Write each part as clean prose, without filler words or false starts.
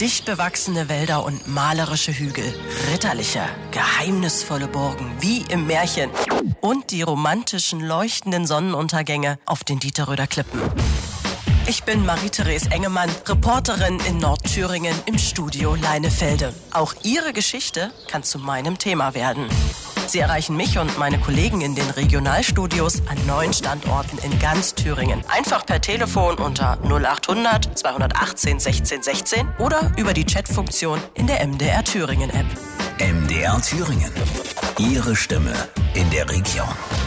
Dicht bewachsene Wälder und malerische Hügel, ritterliche, geheimnisvolle Burgen, wie im Märchen. Und die romantischen, leuchtenden Sonnenuntergänge auf den Dieterröder Klippen. Ich bin Marie-Therese Engemann, Reporterin in Nordthüringen im Studio Leinefelde. Auch Ihre Geschichte kann zu meinem Thema werden. Sie erreichen mich und meine Kollegen in den Regionalstudios an 9 Standorten in ganz Thüringen. Einfach per Telefon unter 0800 218 16 16 oder über die Chatfunktion in der MDR Thüringen App. MDR Thüringen. Ihre Stimme in der Region.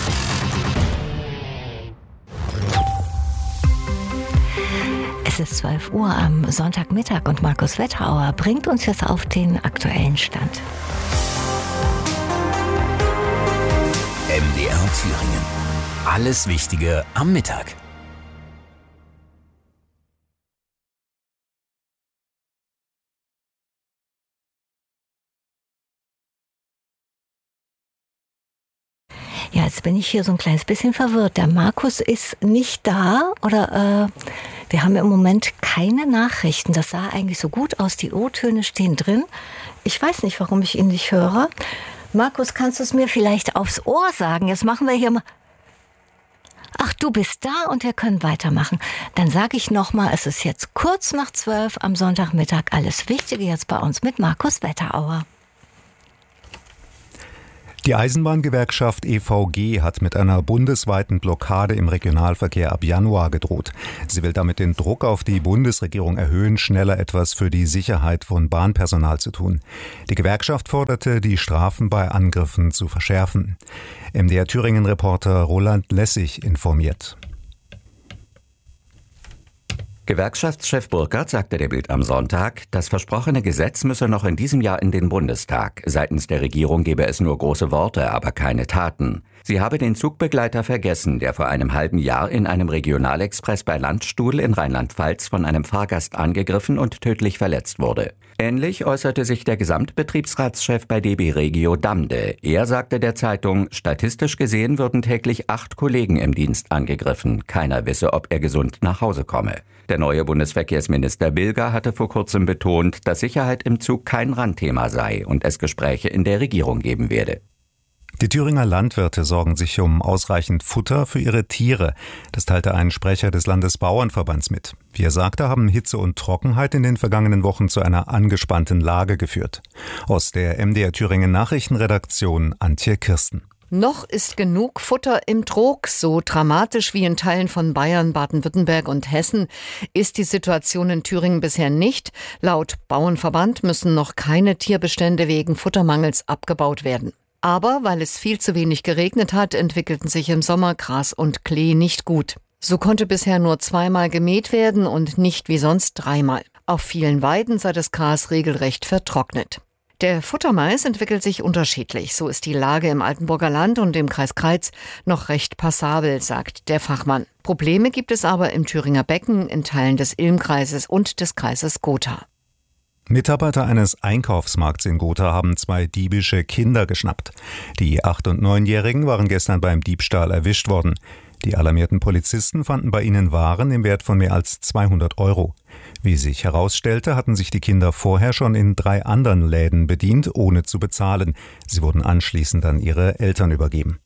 Es ist 12 Uhr am Sonntagmittag und Markus Wetterauer bringt uns jetzt auf den aktuellen Stand. MDR Thüringen. Alles Wichtige am Mittag. Ja, jetzt bin ich hier so ein kleines bisschen verwirrt. Der Markus ist nicht da oder wir haben im Moment keine Nachrichten. Das sah eigentlich so gut aus. Die O-Töne stehen drin. Ich weiß nicht, warum ich ihn nicht höre. Markus, kannst du es mir vielleicht aufs Ohr sagen? Jetzt machen wir hier mal... Ach, du bist da und wir können weitermachen. Dann sage ich nochmal, es ist jetzt kurz nach 12 am Sonntagmittag. Alles Wichtige jetzt bei uns mit Markus Wetterauer. Die Eisenbahngewerkschaft EVG hat mit einer bundesweiten Blockade im Regionalverkehr ab Januar gedroht. Sie will damit den Druck auf die Bundesregierung erhöhen, schneller etwas für die Sicherheit von Bahnpersonal zu tun. Die Gewerkschaft forderte, die Strafen bei Angriffen zu verschärfen. MDR Thüringen-Reporter Roland Lessig informiert. Gewerkschaftschef Burkhardt sagte der Bild am Sonntag, das versprochene Gesetz müsse noch in diesem Jahr in den Bundestag. Seitens der Regierung gebe es nur große Worte, aber keine Taten. Sie habe den Zugbegleiter vergessen, der vor einem halben Jahr in einem Regionalexpress bei Landstuhl in Rheinland-Pfalz von einem Fahrgast angegriffen und tödlich verletzt wurde. Ähnlich äußerte sich der Gesamtbetriebsratschef bei DB Regio Damde. Er sagte der Zeitung, statistisch gesehen würden täglich 8 Kollegen im Dienst angegriffen. Keiner wisse, ob er gesund nach Hause komme. Der neue Bundesverkehrsminister Bilger hatte vor kurzem betont, dass Sicherheit im Zug kein Randthema sei und es Gespräche in der Regierung geben werde. Die Thüringer Landwirte sorgen sich um ausreichend Futter für ihre Tiere. Das teilte ein Sprecher des Landesbauernverbands mit. Wie er sagte, haben Hitze und Trockenheit in den vergangenen Wochen zu einer angespannten Lage geführt. Aus der MDR Thüringen Nachrichtenredaktion Antje Kirsten. Noch ist genug Futter im Trog. So dramatisch wie in Teilen von Bayern, Baden-Württemberg und Hessen ist die Situation in Thüringen bisher nicht. Laut Bauernverband müssen noch keine Tierbestände wegen Futtermangels abgebaut werden. Aber weil es viel zu wenig geregnet hat, entwickelten sich im Sommer Gras und Klee nicht gut. So konnte bisher nur 2-mal gemäht werden und nicht wie sonst 3-mal. Auf vielen Weiden sei das Gras regelrecht vertrocknet. Der Futtermais entwickelt sich unterschiedlich. So ist die Lage im Altenburger Land und im Kreis Kreitz noch recht passabel, sagt der Fachmann. Probleme gibt es aber im Thüringer Becken, in Teilen des Ilmkreises und des Kreises Gotha. Mitarbeiter eines Einkaufsmarkts in Gotha haben 2 diebische Kinder geschnappt. Die 8- und 9-Jährigen waren gestern beim Diebstahl erwischt worden. Die alarmierten Polizisten fanden bei ihnen Waren im Wert von mehr als 200 €. Wie sich herausstellte, hatten sich die Kinder vorher schon in 3 anderen Läden bedient, ohne zu bezahlen. Sie wurden anschließend an ihre Eltern übergeben.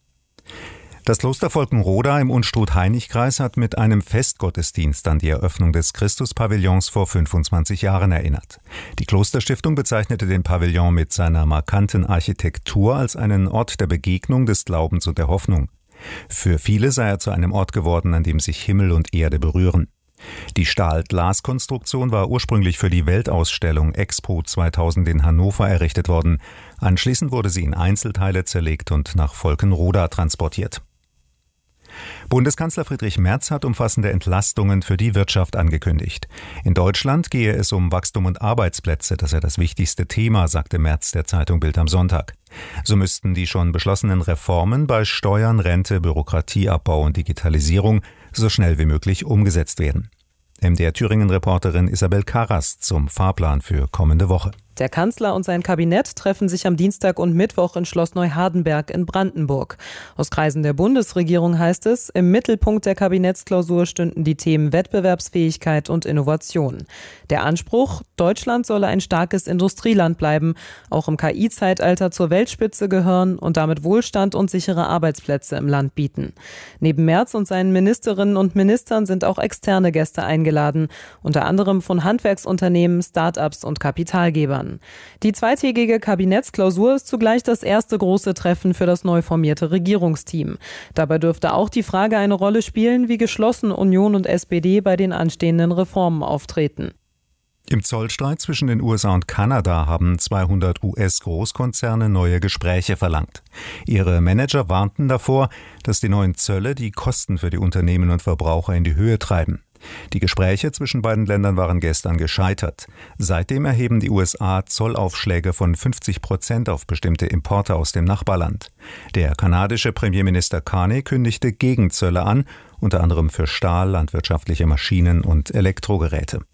Das Kloster Volkenroda im Unstrut-Hainich-Kreis hat mit einem Festgottesdienst an die Eröffnung des Christuspavillons vor 25 Jahren erinnert. Die Klosterstiftung bezeichnete den Pavillon mit seiner markanten Architektur als einen Ort der Begegnung, des Glaubens und der Hoffnung. Für viele sei er zu einem Ort geworden, an dem sich Himmel und Erde berühren. Die Stahl-Glas-Konstruktion war ursprünglich für die Weltausstellung Expo 2000 in Hannover errichtet worden. Anschließend wurde sie in Einzelteile zerlegt und nach Volkenroda transportiert. Bundeskanzler Friedrich Merz hat umfassende Entlastungen für die Wirtschaft angekündigt. In Deutschland gehe es um Wachstum und Arbeitsplätze, das sei das wichtigste Thema, sagte Merz der Zeitung Bild am Sonntag. So müssten die schon beschlossenen Reformen bei Steuern, Rente, Bürokratieabbau und Digitalisierung so schnell wie möglich umgesetzt werden. MDR Thüringen-Reporterin Isabel Karas zum Fahrplan für kommende Woche. Der Kanzler und sein Kabinett treffen sich am Dienstag und Mittwoch in Schloss Neuhardenberg in Brandenburg. Aus Kreisen der Bundesregierung heißt es, im Mittelpunkt der Kabinettsklausur stünden die Themen Wettbewerbsfähigkeit und Innovation. Der Anspruch, Deutschland solle ein starkes Industrieland bleiben, auch im KI-Zeitalter zur Weltspitze gehören und damit Wohlstand und sichere Arbeitsplätze im Land bieten. Neben Merz und seinen Ministerinnen und Ministern sind auch externe Gäste eingeladen, unter anderem von Handwerksunternehmen, Start-ups und Kapitalgebern. Die zweitägige Kabinettsklausur ist zugleich das erste große Treffen für das neu formierte Regierungsteam. Dabei dürfte auch die Frage eine Rolle spielen, wie geschlossen Union und SPD bei den anstehenden Reformen auftreten. Im Zollstreit zwischen den USA und Kanada haben 200 US-Großkonzerne neue Gespräche verlangt. Ihre Manager warnten davor, dass die neuen Zölle die Kosten für die Unternehmen und Verbraucher in die Höhe treiben. Die Gespräche zwischen beiden Ländern waren gestern gescheitert. Seitdem erheben die USA Zollaufschläge von 50% auf bestimmte Importe aus dem Nachbarland. Der kanadische Premierminister Carney kündigte Gegenzölle an, unter anderem für Stahl, landwirtschaftliche Maschinen und Elektrogeräte.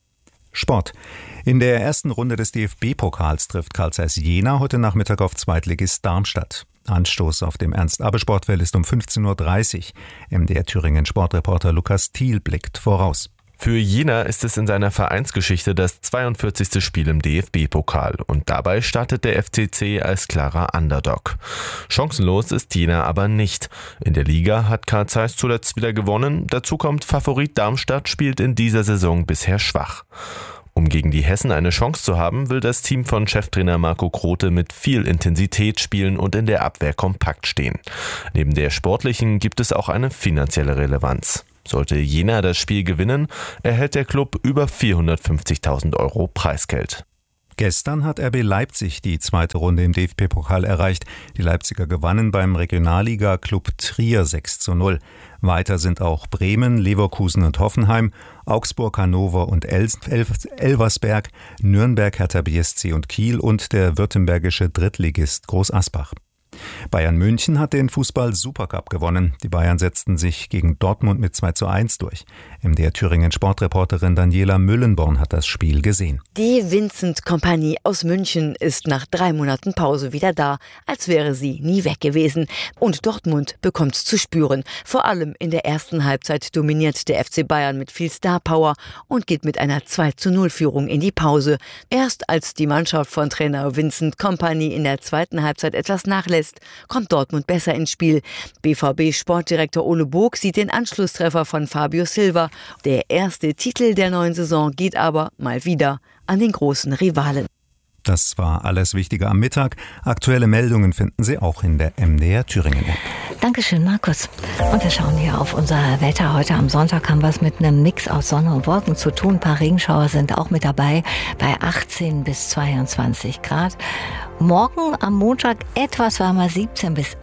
Sport. In der ersten Runde des DFB-Pokals trifft Carl Zeiss Jena heute Nachmittag auf Zweitligist Darmstadt. Anstoß auf dem Ernst-Abbe-Sportfeld ist um 15.30 Uhr. MDR Thüringen Sportreporter Lukas Thiel blickt voraus. Für Jena ist es in seiner Vereinsgeschichte das 42. Spiel im DFB-Pokal und dabei startet der FCC als klarer Underdog. Chancenlos ist Jena aber nicht. In der Liga hat Carl Zeiss zuletzt wieder gewonnen. Dazu kommt Favorit Darmstadt spielt in dieser Saison bisher schwach. Um gegen die Hessen eine Chance zu haben, will das Team von Cheftrainer Marco Grote mit viel Intensität spielen und in der Abwehr kompakt stehen. Neben der sportlichen gibt es auch eine finanzielle Relevanz. Sollte Jena das Spiel gewinnen, erhält der Klub über 450.000 € Preisgeld. Gestern hat RB Leipzig die zweite Runde im DFB-Pokal erreicht. Die Leipziger gewannen beim Regionalliga-Klub Trier 6:0. Weiter sind auch Bremen, Leverkusen und Hoffenheim, Augsburg, Hannover und Elversberg, Nürnberg, Hertha BSC und Kiel und der württembergische Drittligist Groß Asbach. Bayern München hat den Fußball-Supercup gewonnen. Die Bayern setzten sich gegen Dortmund mit 2:1 durch. MDR Thüringen Sportreporterin Daniela Müllenborn hat das Spiel gesehen. Die Vincent-Kompanie aus München ist nach 3 Monaten Pause wieder da, als wäre sie nie weg gewesen. Und Dortmund bekommt's zu spüren. Vor allem in der ersten Halbzeit dominiert der FC Bayern mit viel Star-Power und geht mit einer 2:0-Führung in die Pause. Erst als die Mannschaft von Trainer Vincent Kompany in der zweiten Halbzeit etwas nachlässt, kommt Dortmund besser ins Spiel. BVB-Sportdirektor Ole Bog sieht den Anschlusstreffer von Fabio Silva. Der erste Titel der neuen Saison geht aber mal wieder an den großen Rivalen. Das war alles Wichtige am Mittag. Aktuelle Meldungen finden Sie auch in der MDR Thüringen App. Dankeschön, Markus. Und wir schauen hier auf unser Wetter. Heute am Sonntag haben wir es mit einem Mix aus Sonne und Wolken zu tun. Ein paar Regenschauer sind auch mit dabei bei 18 bis 22 Grad. Morgen am Montag etwas wärmer, 17 bis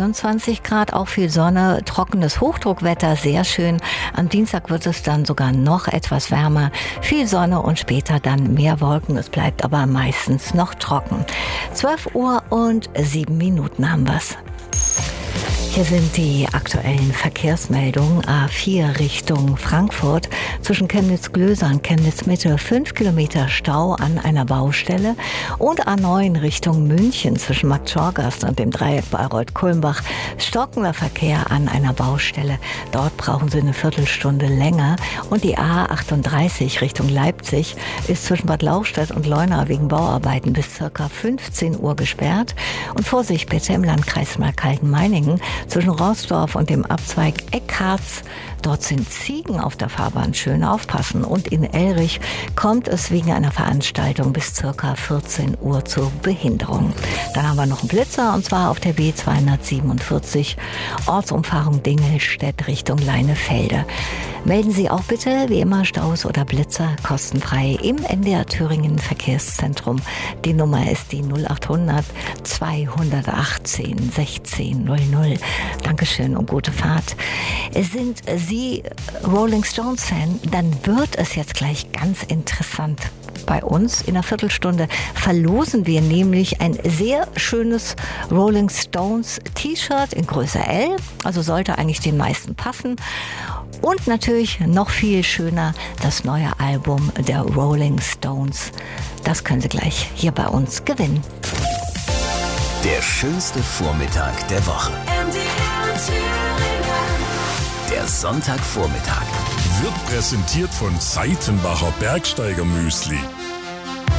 23 Grad. Auch viel Sonne, trockenes Hochdruckwetter, sehr schön. Am Dienstag wird es dann sogar noch etwas wärmer. Viel Sonne und später dann mehr Wolken. Es bleibt aber meistens noch trocken. 12:07 haben wir's. Hier sind die aktuellen Verkehrsmeldungen. A4 Richtung Frankfurt. Zwischen Chemnitz-Glöser und Chemnitz-Mitte 5 Kilometer Stau an einer Baustelle. Und A9 Richtung München zwischen Marktschorgast und dem Dreieck Bayreuth-Kulmbach. Stockender Verkehr an einer Baustelle. Dort brauchen Sie eine Viertelstunde länger. Und die A38 Richtung Leipzig ist zwischen Bad Lauchstädt und Leuna wegen Bauarbeiten bis ca. 15 Uhr gesperrt. Und Vorsicht bitte im Landkreis Markhalden-Meiningen zwischen Roßdorf und dem Abzweig Eckharz. Dort sind Ziegen auf der Fahrbahn. Schön aufpassen. Und in Elrich kommt es wegen einer Veranstaltung bis ca. 14 Uhr zur Behinderung. Dann haben wir noch einen Blitzer und zwar auf der B247 Ortsumfahrung Dingelstedt Richtung Leinefelde. Melden Sie auch bitte, wie immer, Staus oder Blitzer kostenfrei im MDR Thüringen Verkehrszentrum. Die Nummer ist die 0800 218 1600. Dankeschön und gute Fahrt. Sind Sie Rolling Stones Fan? Dann wird es jetzt gleich ganz interessant. Bei uns in einer Viertelstunde verlosen wir nämlich ein sehr schönes Rolling Stones T-Shirt in Größe L. Also sollte eigentlich den meisten passen. Und natürlich noch viel schöner das neue Album der Rolling Stones. Das können Sie gleich hier bei uns gewinnen. Der schönste Vormittag der Woche. Der Sonntagvormittag wird präsentiert von Seitenbacher Bergsteiger Müsli.